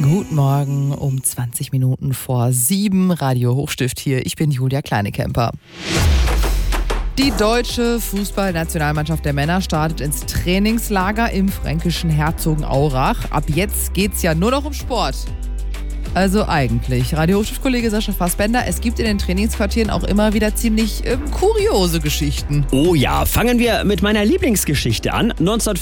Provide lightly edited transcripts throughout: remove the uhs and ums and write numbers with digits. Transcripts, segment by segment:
Guten Morgen um 20 Minuten vor 7, Radio Hochstift hier. Ich bin Julia Kleinekemper. Die deutsche Fußballnationalmannschaft der Männer startet ins Trainingslager im fränkischen Herzogenaurach. Ab jetzt geht's ja nur noch um Sport. Also eigentlich. Radio Hochstift-Kollege Sascha Fassbender, es gibt in den Trainingsquartieren auch immer wieder ziemlich kuriose Geschichten. Oh ja, fangen wir mit meiner Lieblingsgeschichte an.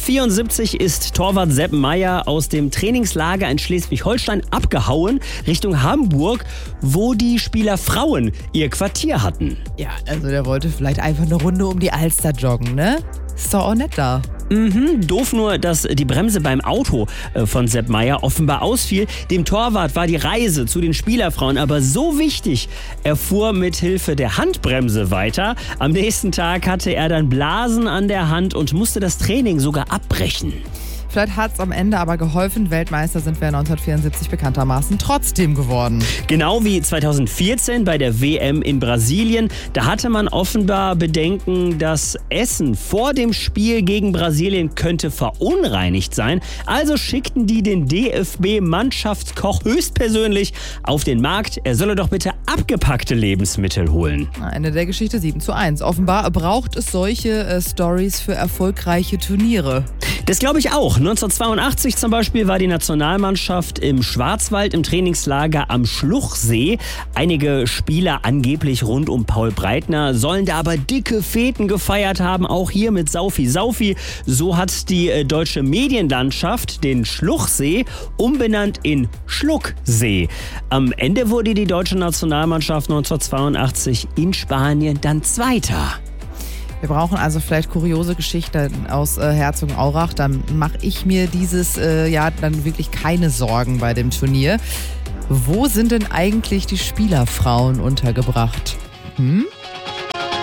1974 ist Torwart Sepp Maier aus dem Trainingslager in Schleswig-Holstein abgehauen Richtung Hamburg, wo die Spielerfrauen ihr Quartier hatten. Ja, also der wollte vielleicht einfach eine Runde um die Alster joggen, ne? Ist doch auch nett da. Doof nur, dass die Bremse beim Auto von Sepp Maier offenbar ausfiel. Dem Torwart war die Reise zu den Spielerfrauen aber so wichtig. Er fuhr mit Hilfe der Handbremse weiter. Am nächsten Tag hatte er dann Blasen an der Hand und musste das Training sogar abbrechen. Vielleicht hat es am Ende aber geholfen. Weltmeister sind wir 1974 bekanntermaßen trotzdem geworden. Genau wie 2014 bei der WM in Brasilien. Da hatte man offenbar Bedenken, das Essen vor dem Spiel gegen Brasilien könnte verunreinigt sein. Also schickten die den DFB-Mannschaftskoch höchstpersönlich auf den Markt. Er solle doch bitte abgepackte Lebensmittel holen. Ende der Geschichte 7:1. Offenbar braucht es solche Stories für erfolgreiche Turniere. Das glaube ich auch. 1982 zum Beispiel war die Nationalmannschaft im Schwarzwald im Trainingslager am Schluchsee. Einige Spieler angeblich rund um Paul Breitner sollen da aber dicke Feten gefeiert haben, auch hier mit Saufi Saufi. So hat die deutsche Medienlandschaft den Schluchsee umbenannt in Schlucksee. Am Ende wurde die deutsche Nationalmannschaft 1982 in Spanien dann Zweiter. Wir brauchen also vielleicht kuriose Geschichten aus Herzogenaurach. Dann mache ich mir dieses Jahr dann wirklich keine Sorgen bei dem Turnier. Wo sind denn eigentlich die Spielerfrauen untergebracht?